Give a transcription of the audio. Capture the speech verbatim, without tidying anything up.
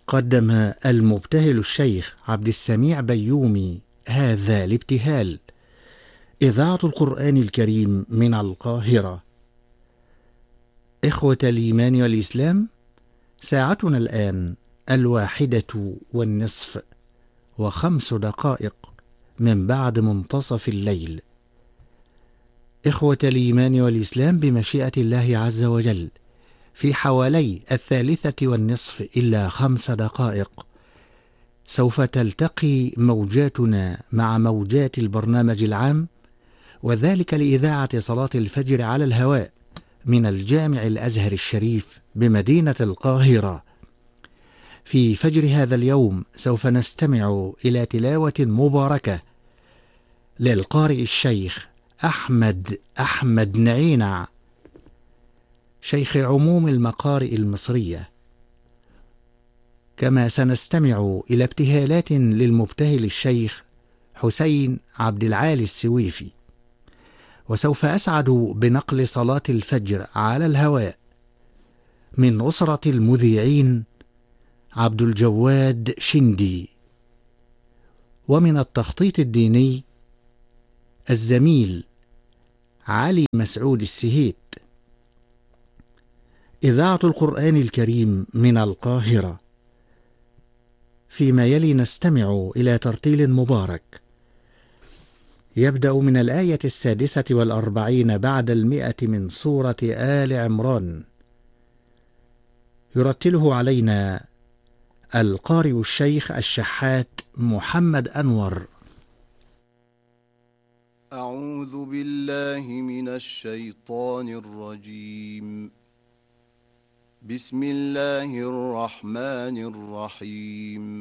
قدم المبتهل الشيخ عبد السميع بيومي هذا الابتهال. إذاعة القرآن الكريم من القاهرة. إخوة الإيمان والإسلام، ساعتنا الآن الواحدة والنصف وخمس دقائق من بعد منتصف الليل. إخوة الإيمان والإسلام، بمشيئة الله عز وجل في حوالي الثالثة والنصف إلا خمس دقائق سوف تلتقي موجاتنا مع موجات البرنامج العام، وذلك لإذاعة صلاة الفجر على الهواء من الجامع الأزهر الشريف بمدينة القاهرة. في فجر هذا اليوم سوف نستمع إلى تلاوة مباركة للقارئ الشيخ أحمد أحمد نعينع، شيخ عموم المقارئ المصرية. كما سنستمع إلى ابتهالات للمبتهل الشيخ حسين عبد العالي السويفي. وسوف أسعد بنقل صلاة الفجر على الهواء من أسرة المذيعين عبد الجواد شندي، ومن التخطيط الديني الزميل علي مسعود السهيت. إذاعة القرآن الكريم من القاهرة. فيما يلي نستمع إلى ترتيل مبارك يبدأ من الآية السادسة والأربعين بعد المئة من سورة آل عمران، يرتله علينا القارئ الشيخ الشحات محمد أنور. أعوذ بالله من الشيطان الرجيم. بسم الله الرحمن الرحيم.